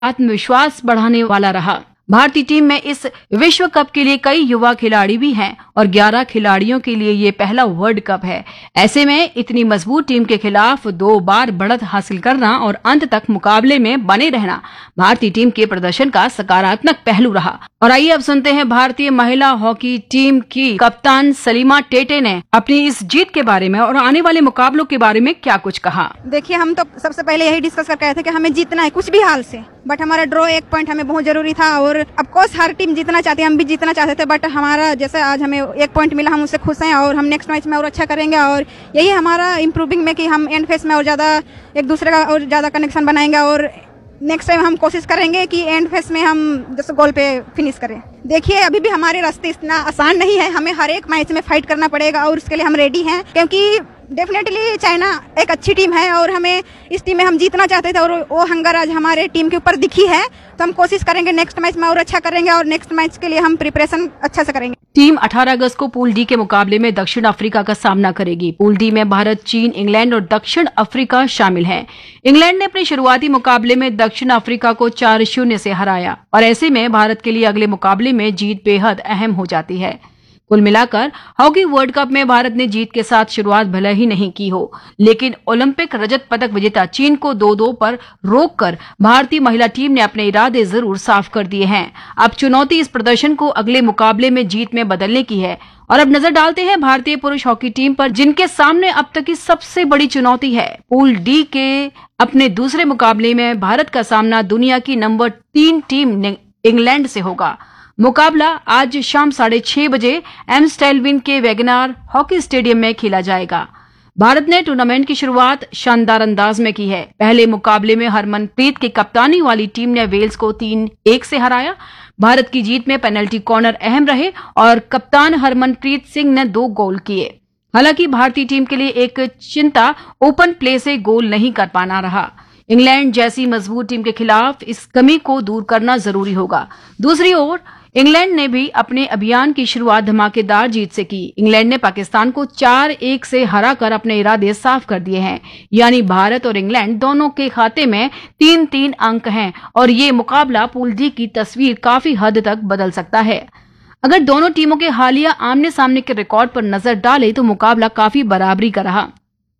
आत्मविश्वास बढ़ाने वाला रहा। भारतीय टीम में इस विश्व कप के लिए कई युवा खिलाड़ी भी हैं और 11 खिलाड़ियों के लिए ये पहला वर्ल्ड कप है। ऐसे में इतनी मजबूत टीम के खिलाफ 2 बार बढ़त हासिल करना और अंत तक मुकाबले में बने रहना भारतीय टीम के प्रदर्शन का सकारात्मक पहलू रहा। और आइए अब सुनते हैं भारतीय महिला हॉकी टीम की कप्तान सलीमा टेटे ने अपनी इस जीत के बारे में और आने वाले मुकाबलों के बारे में क्या कुछ कहा। देखिए, हम तो सबसे पहले यही डिस्कस करके आए थे कि हमें जीतना है कुछ भी हाल से, बट हमारा ड्रॉ 1 पॉइंट हमें बहुत जरूरी था और ऑफ कोर्स हर टीम जीतना चाहती है, हम भी जीतना चाहते थे, बट हमारा जैसे आज हमें 1 पॉइंट मिला हम उससे खुश हैं और हम नेक्स्ट मैच में और अच्छा करेंगे और यही हमारा इम्प्रूविंग में कि हम एंड फेस में और ज्यादा एक दूसरे का और ज्यादा कनेक्शन बनाएंगे और नेक्स्ट टाइम हम कोशिश करेंगे कि एंड फेस में हम जैसे गोल पे फिनिश करें। देखिए, अभी भी हमारे रास्ते इतना आसान नहीं है, हमें हर एक मैच में फाइट करना पड़ेगा और उसके लिए हम रेडी हैं, क्योंकि डेफिनेटली चाइना एक अच्छी टीम है और हमें इस टीम में हम जीतना चाहते थे और वो हंगर आज हमारे टीम के ऊपर दिखी है, तो हम कोशिश करेंगे नेक्स्ट मैच में और अच्छा करेंगे और नेक्स्ट मैच के लिए हम प्रिपरेशन अच्छा से करेंगे। टीम 18 अगस्त को पूल डी के मुकाबले में दक्षिण अफ्रीका का सामना करेगी। पूल डी में भारत, चीन, इंग्लैंड और दक्षिण अफ्रीका शामिल हैं। इंग्लैंड ने अपने शुरुआती मुकाबले में दक्षिण अफ्रीका को 4-0 से हराया और ऐसे में भारत के लिए अगले मुकाबले में जीत बेहद अहम हो जाती है। कुल मिलाकर हॉकी वर्ल्ड कप में भारत ने जीत के साथ शुरुआत भले ही नहीं की हो, लेकिन ओलंपिक रजत पदक विजेता चीन को 2-2 पर रोककर भारतीय महिला टीम ने अपने इरादे जरूर साफ कर दिए हैं। अब चुनौती इस प्रदर्शन को अगले मुकाबले में जीत में बदलने की है। और अब नजर डालते हैं भारतीय पुरुष हॉकी टीम पर, जिनके सामने अब तक की सबसे बड़ी चुनौती है। पूल डी के अपने दूसरे मुकाबले में भारत का सामना दुनिया की नंबर 3 टीम इंग्लैंड से होगा। मुकाबला आज शाम 6:30 बजे एम्स्टेलविन के वैगनार हॉकी स्टेडियम में खेला जाएगा। भारत ने टूर्नामेंट की शुरुआत शानदार अंदाज में की है। पहले मुकाबले में हरमनप्रीत की कप्तानी वाली टीम ने वेल्स को 3-1 से हराया। भारत की जीत में पेनल्टी कॉर्नर अहम रहे और कप्तान हरमनप्रीत सिंह ने 2 गोल किए। हालांकि भारतीय टीम के लिए एक चिंता ओपन प्ले से गोल नहीं कर पाना रहा। इंग्लैंड जैसी मजबूत टीम के खिलाफ इस कमी को दूर करना जरूरी होगा। दूसरी ओर इंग्लैंड ने भी अपने अभियान की शुरुआत धमाकेदार जीत से की। इंग्लैंड ने पाकिस्तान को 4-1 से हराकर अपने इरादे साफ कर दिए हैं, यानी भारत और इंग्लैंड दोनों के खाते में 3-3 अंक हैं और ये मुकाबला पूल डी की तस्वीर काफी हद तक बदल सकता है। अगर दोनों टीमों के हालिया आमने सामने के रिकॉर्ड पर नजर डाले तो मुकाबला काफी बराबरी का रहा।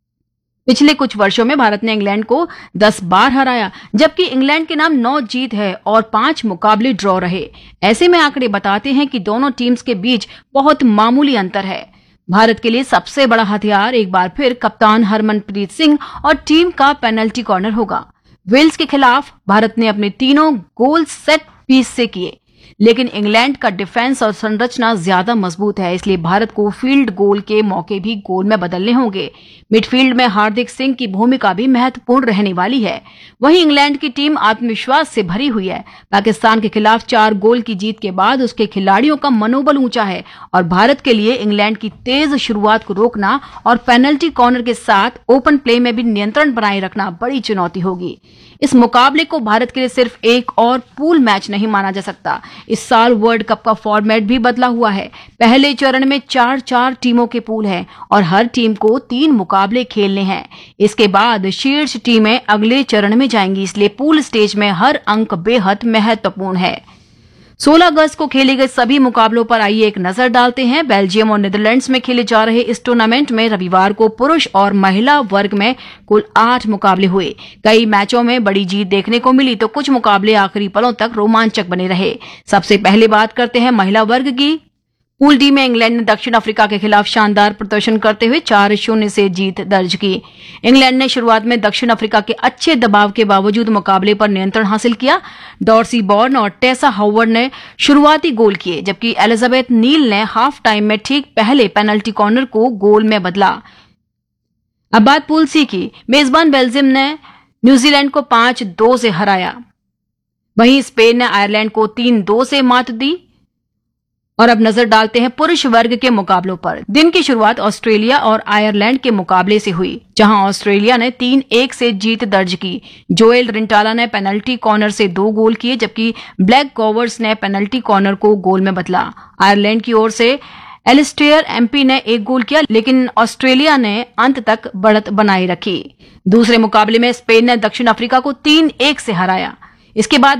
पिछले कुछ वर्षों में भारत ने इंग्लैंड को 10 बार हराया, जबकि इंग्लैंड के नाम 9 जीत है और 5 मुकाबले ड्रॉ रहे। ऐसे में आंकड़े बताते हैं कि दोनों टीम्स के बीच बहुत मामूली अंतर है। भारत के लिए सबसे बड़ा हथियार एक बार फिर कप्तान हरमनप्रीत सिंह और टीम का पेनल्टी कॉर्नर होगा। वेल्स के खिलाफ भारत ने अपने तीनों गोल सेट पीस से किए, लेकिन इंग्लैंड का डिफेंस और संरचना ज्यादा मजबूत है, इसलिए भारत को फील्ड गोल के मौके भी गोल में बदलने होंगे। मिडफील्ड में हार्दिक सिंह की भूमिका भी महत्वपूर्ण रहने वाली है। वहीं इंग्लैंड की टीम आत्मविश्वास से भरी हुई है। पाकिस्तान के खिलाफ 4 गोल की जीत के बाद उसके खिलाड़ियों का मनोबल ऊंचा है और भारत के लिए इंग्लैंड की तेज शुरुआत को रोकना और पेनल्टी कॉर्नर के साथ ओपन प्ले में भी नियंत्रण बनाए रखना बड़ी चुनौती होगी। इस मुकाबले को भारत के लिए सिर्फ एक और पूल मैच नहीं माना जा सकता। इस साल वर्ल्ड कप का फॉर्मेट भी बदला हुआ है। पहले चरण में 4-4 टीमों के पूल हैं और हर टीम को 3 मुकाबले खेलने हैं। इसके बाद शीर्ष टीमें अगले चरण में जाएंगी, इसलिए पूल स्टेज में हर अंक बेहद महत्वपूर्ण है। 16 अगस्त को खेले गए सभी मुकाबलों पर आइए एक नजर डालते हैं। बेल्जियम और नीदरलैंड्स में खेले जा रहे इस टूर्नामेंट में रविवार को पुरुष और महिला वर्ग में कुल 8 मुकाबले हुए। कई मैचों में बड़ी जीत देखने को मिली तो कुछ मुकाबले आखिरी पलों तक रोमांचक बने रहे। सबसे पहले बात करते हैं महिला वर्ग की। पूल डी में इंग्लैंड ने दक्षिण अफ्रीका के खिलाफ शानदार प्रदर्शन करते हुए 4-0 से जीत दर्ज की। इंग्लैंड ने शुरुआत में दक्षिण अफ्रीका के अच्छे दबाव के बावजूद मुकाबले पर नियंत्रण हासिल किया। डॉर्सी बॉर्न और टेसा हावर्ड ने शुरुआती गोल किए, जबकि एलिजाबेथ नील ने हाफ टाइम में ठीक पहले पेनल्टी कॉर्नर को गोल में बदला। अब बात पूल सी की। मेजबान बेल्जियम ने न्यूजीलैंड को 5-2 से हराया। वहीं स्पेन ने आयरलैंड को 3-2 से मात दी। और अब नजर डालते हैं पुरुष वर्ग के मुकाबलों पर। दिन की शुरुआत ऑस्ट्रेलिया और आयरलैंड के मुकाबले से हुई, जहां ऑस्ट्रेलिया ने 3-1 से जीत दर्ज की। जोएल रिंटाला ने पेनल्टी कॉर्नर से 2 गोल किए, जबकि ब्लैक कॉवर्स ने पेनल्टी कॉर्नर को गोल में बदला। आयरलैंड की ओर से एलिस्टेयर एमपी ने 1 गोल किया, लेकिन ऑस्ट्रेलिया ने अंत तक बढ़त बनाए रखी। दूसरे मुकाबले में स्पेन ने दक्षिण अफ्रीका को 3-1 से हराया। इसके बाद